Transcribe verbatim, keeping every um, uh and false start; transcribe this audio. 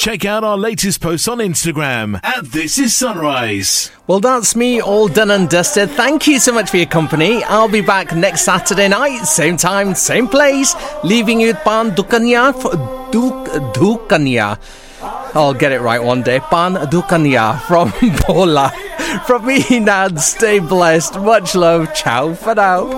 check out our latest posts on Instagram at This Is Sunrise. Well, that's me all done and dusted. Thank you so much for your company. I'll be back next Saturday night, same time, same place, leaving you with Pan Dukanya. Duk, Dukanya. I'll get it right one day. Pan Dukanya from Bola. From me, Nad, stay blessed. Much love. Ciao for now.